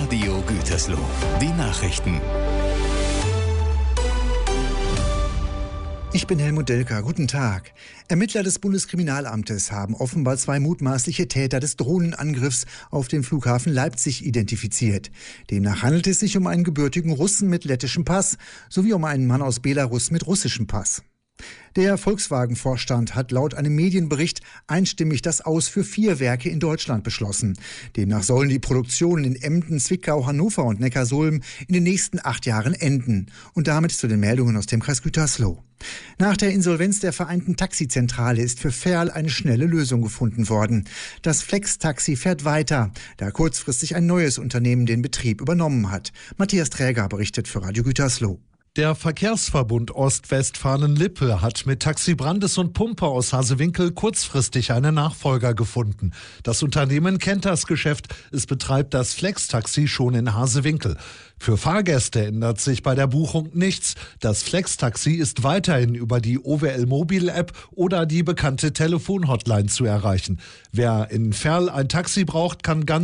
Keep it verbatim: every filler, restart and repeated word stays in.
Radio Gütersloh. Die Nachrichten. Ich bin Helmut Delker. Guten Tag. Ermittler des Bundeskriminalamtes haben offenbar zwei mutmaßliche Täter des Drohnenangriffs auf den Flughafen Leipzig identifiziert. Demnach handelt es sich um einen gebürtigen Russen mit lettischem Pass sowie um einen Mann aus Belarus mit russischem Pass. Der Volkswagen-Vorstand hat laut einem Medienbericht einstimmig das Aus für vier Werke in Deutschland beschlossen. Demnach sollen die Produktionen in Emden, Zwickau, Hannover und Neckarsulm in den nächsten acht Jahren enden. Und damit zu den Meldungen aus dem Kreis Gütersloh. Nach der Insolvenz der Vereinten Taxizentrale ist für Verl eine schnelle Lösung gefunden worden. Das Flex-Taxi fährt weiter, da kurzfristig ein neues Unternehmen den Betrieb übernommen hat. Matthias Träger berichtet für Radio Gütersloh. Der Verkehrsverbund Ostwestfalen-Lippe hat mit Taxi Brandes und Pumpe aus Hasewinkel kurzfristig einen Nachfolger gefunden. Das Unternehmen kennt das Geschäft, es betreibt das Flex-Taxi schon in Hasewinkel. Für Fahrgäste ändert sich bei der Buchung nichts. Das Flex-Taxi ist weiterhin über die O W L-Mobil-App oder die bekannte Telefon-Hotline zu erreichen. Wer in Verl ein Taxi braucht, kann ganz